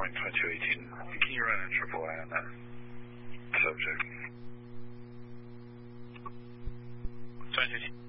Boeing 2218. Can you run a AAA on that subject? 2218.